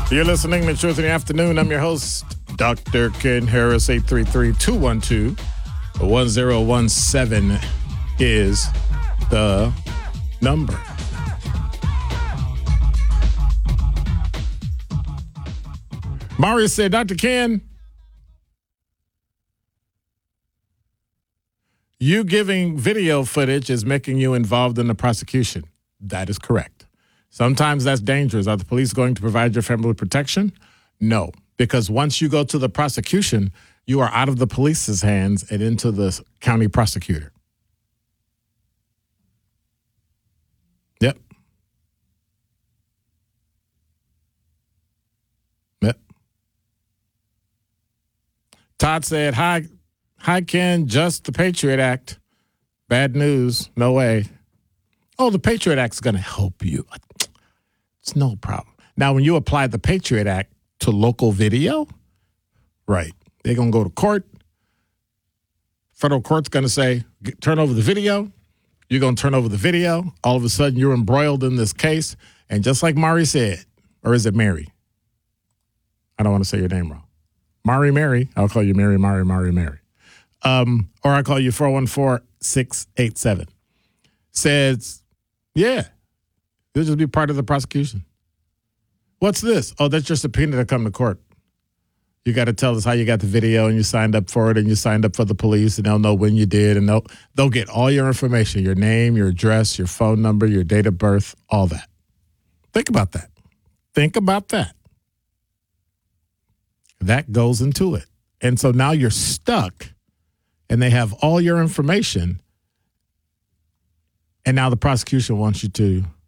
You're listening to Truth in the Afternoon. I'm your host, Dr. Ken Harris. 833-212-1017 is the number. Mario said, Dr. Ken, you giving video footage is making you involved in the prosecution. That is correct. Sometimes that's dangerous. Are the police going to provide your family protection? No, because once you go to the prosecution, you are out of the police's hands and into the county prosecutor. Yep. Todd said, hi, Ken, just the Patriot Act. Bad news. No way. Oh, the Patriot Act's going to help you. It's no problem. Now, when you apply the Patriot Act to local video, right, they're going to go to court. Federal court's going to say, turn over the video. You're going to turn over the video. All of a sudden, you're embroiled in this case. And just like Mari said, or is it Mary? I don't want to say your name wrong. Mary. I'll call you Mary. Or I call you 414-687. Says, yeah, you'll just be part of the prosecution. What's this? Oh, that's your subpoena to come to court. You got to tell us how you got the video and you signed up for it and you signed up for the police and they'll know when you did and they'll get all your information, your name, your address, your phone number, your date of birth, all that. Think about that. That goes into it. And so now you're stuck and they have all your information. And now the prosecution wants you to